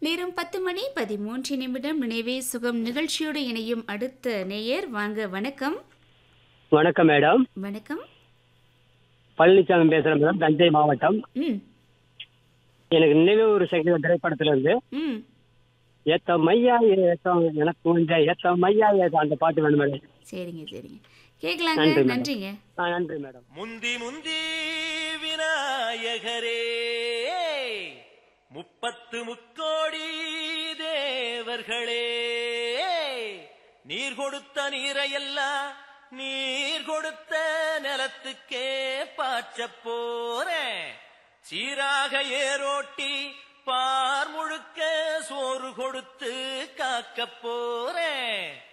நேரம் 10:13 நினைவே சுகம் நிகழ்ச்சியோடு இணையும் அடுத்த நேயர். வாங்க, வணக்கம். வணக்கம் மேடம். வணக்கம். பழனிசாமி பேசுறேன் மேடம், தஞ்சை மாவட்டம். ம் எனக்கு நினைவு ஒரு செகண்ட் திரைப்படத்துல இருந்து ம் ஏத்த மையா ஏத்தம் எனக்கு கொஞ்சம் ஏத்த மையா ஏத்தம் அந்த பாட்டு வேணும் மேடம். சரிங்க சரிங்க, கேட்கலாங்க. நன்றி மேடம். நன்றிங்க. நன்றி மேடம். முந்தி முந்தி விநாயகரே, 30 தேவர்களே, நீர் கொடுத்த நீரையெல்லாம் நீர் கொடுத்த நிலத்துக்கே பாய்ச்ச போறேன். சீராக ஏரோட்டி பார் முழுக்க சோறு கொடுத்து காக்க போறேன்.